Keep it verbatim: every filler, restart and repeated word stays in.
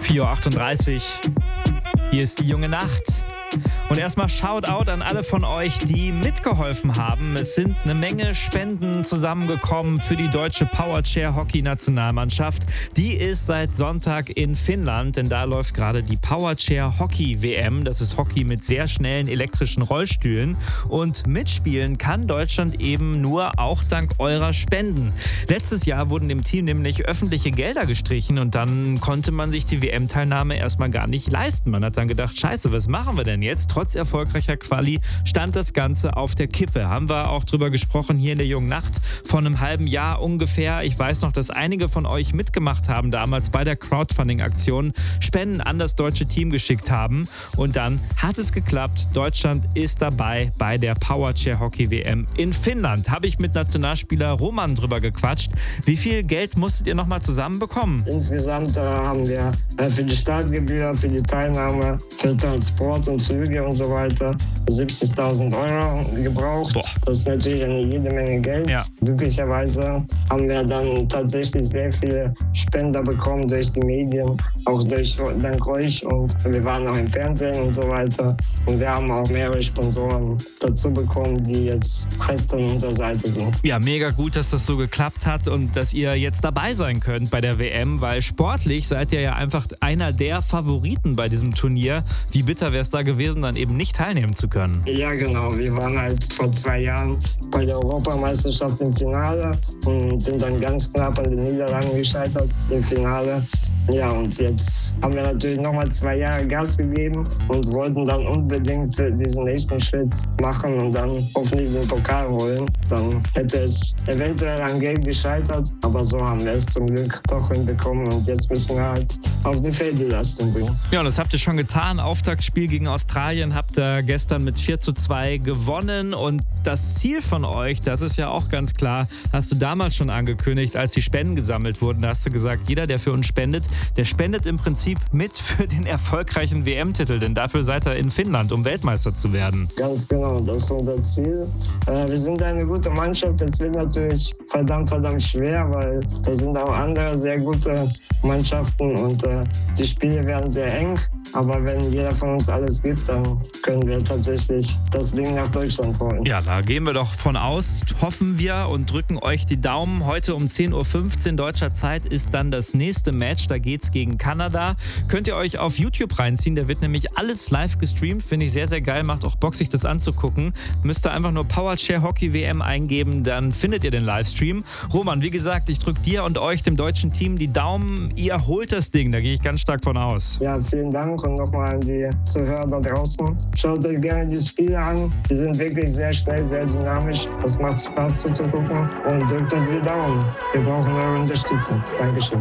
vier Uhr achtunddreißig. Hier ist die junge Nacht. Und erstmal Shoutout an alle von euch, die mitgeholfen haben. Es sind eine Menge Spenden zusammengekommen für die deutsche Powerchair-Hockey-Nationalmannschaft. Die ist seit Sonntag in Finnland, denn da läuft gerade die Powerchair-Hockey-W M. Das ist Hockey mit sehr schnellen elektrischen Rollstühlen. Und mitspielen kann Deutschland eben nur auch dank eurer Spenden. Letztes Jahr wurden dem Team nämlich öffentliche Gelder gestrichen und dann konnte man sich die W M-Teilnahme erstmal gar nicht leisten. Man hat dann gedacht, scheiße, was machen wir denn jetzt? Trotz erfolgreicher Quali stand das Ganze auf der Kippe. Haben wir auch drüber gesprochen hier in der jungen Nacht vor einem halben Jahr ungefähr. Ich weiß noch, dass einige von euch mitgemacht haben damals bei der Crowdfunding-Aktion, Spenden an das deutsche Team geschickt haben und dann hat es geklappt. Deutschland ist dabei bei der Powerchair-Hockey-W M in Finnland. Habe ich mit Nationalspieler Roman drüber gequatscht. Wie viel Geld musstet ihr nochmal zusammenbekommen? Insgesamt äh, haben wir äh, für die Startgebühr, für die Teilnahme, für Transport und Flüge und so weiter siebzigtausend Euro gebraucht. Boah. Das ist natürlich eine jede Menge Geld. Ja. Glücklicherweise haben wir dann tatsächlich sehr viele Spender bekommen durch die Medien, auch durch dank euch, und wir waren auch im Fernsehen und so weiter. Und wir haben auch mehrere Sponsoren dazu bekommen, die jetzt fest an unserer Seite sind. Ja, mega gut, dass das so geklappt hat und dass ihr jetzt dabei sein könnt bei der W M, weil sportlich seid ihr ja einfach einer der Favoriten bei diesem Turnier. Wie bitter wäre es da gewesen, dann eben nicht teilnehmen zu können? Ja, genau. Wir waren halt vor zwei Jahren bei der Europameisterschaft im Finale und sind dann ganz knapp an den Niederlanden gescheitert im Finale. Ja, und jetzt haben wir natürlich nochmal zwei Jahre Gas gegeben und wollten dann unbedingt diesen nächsten Schritt machen und dann hoffentlich den Pokal holen. Dann hätte es eventuell an Geld gescheitert, aber so haben wir es zum Glück doch hinbekommen und jetzt müssen wir halt auf die Feldleistung bringen. Ja, und das habt ihr schon getan. Auftaktspiel gegen Australien habt ihr gestern mit vier zu zwei gewonnen und das Ziel von euch, das ist ja auch ganz klar, hast du damals schon angekündigt, als die Spenden gesammelt wurden. Da hast du gesagt, jeder, der für uns spendet, der spendet im Prinzip mit für den erfolgreichen W M-Titel, denn dafür seid ihr in Finnland, um Weltmeister zu werden. Ganz genau, das ist unser Ziel. Äh, wir sind eine gute Mannschaft, das wird natürlich verdammt, verdammt schwer, weil da sind auch andere sehr gute Mannschaften und äh, die Spiele werden sehr eng. Aber wenn jeder von uns alles gibt, dann können wir tatsächlich das Ding nach Deutschland holen. Ja, da gehen wir doch von aus, hoffen wir und drücken euch die Daumen. Heute um zehn Uhr fünfzehn deutscher Zeit ist dann das nächste Match. Da geht's gegen Kanada. Könnt ihr euch auf YouTube reinziehen. Da wird nämlich alles live gestreamt. Finde ich sehr, sehr geil. Macht auch Bock, sich das anzugucken. Müsst ihr einfach nur Powerchair Hockey W M eingeben, dann findet ihr den Livestream. Roman, wie gesagt, ich drücke dir und euch, dem deutschen Team, die Daumen. Ihr holt das Ding. Da gehe ich ganz stark von aus. Ja, vielen Dank. Und nochmal an die Zuhörer da draußen. Schaut euch gerne die Spiele an. Die sind wirklich sehr schnell, sehr dynamisch. Das macht Spaß zuzugucken. Und drückt uns die Daumen. Wir brauchen eure Unterstützung. Dankeschön.